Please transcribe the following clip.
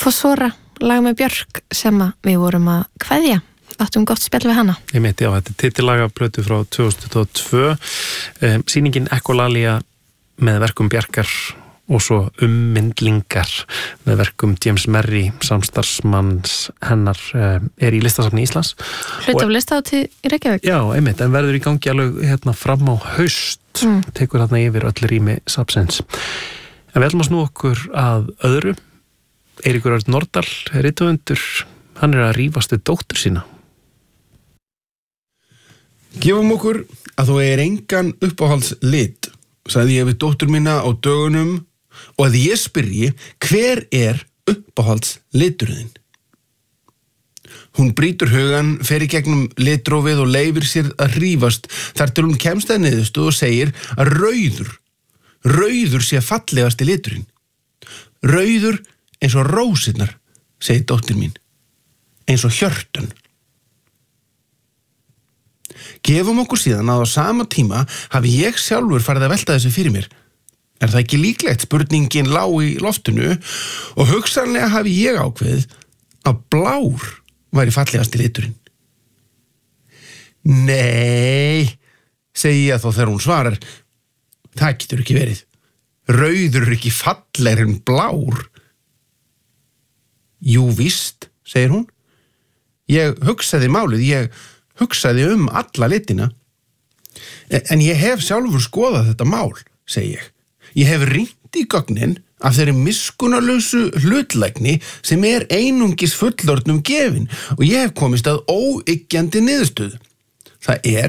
Fossora, lag með Björk sem við vorum að kveðja. Áttum gott spjall við hana. Ég meiti á þetta titillaga plötu frá 2022. Sýningin Ekolalia með verkum Bjarkar og svo myndlingar með verkum James Merry, samstarfsmanns hennar, í listasafni Íslands. Hluti af listahátíð í Reykjavík. Já, einmitt, en verður í gangi alveg fram á haust, tekur þarna yfir öll rými safnsins. En við ætlum að snúa okkur að öðru. Eiríkur Örn Norðdahl, rithöfundur, hann að rífast við dóttur sína. Gefum okkur að þú engan uppáhaldslit, sagði ég við dóttur mína á dögunum, og að ég spyrji, hver uppáhaldsliturinn? Hún brýtur hugan, fer í gegnum litrófið og leyfir sér að rífast þar til hún kemst að niðurstöðu og segir að rauður sé fallegasti liturinn. Rauður eins og rósirnar, segir dóttir mín, eins og hjörtun. Gefum okkur síðan að á sama tíma hafi ég sjálfur farið að velta þessu fyrir mér. Er það ekki líklegt? Spurningin lá í loftinu og hugsanlega hafi ég ákveðið að blár væri fallegasti liturinn. Nei, segi ég þá þegar hún svarar, það getur ekki verið. Rauður er ekki fallegri en blár. Jú, víst, segir hún. Ég hugsaði málið, ég hugsaði alla litina. En ég hef sjálfur skoðað þetta mál, segi ég. Ég hef rýnt í gögnin af þeirri miskunnarlausu hlutlægni sem einungis fullorðnum gefin og ég hef komist að óyggjandi niðurstöðu. Það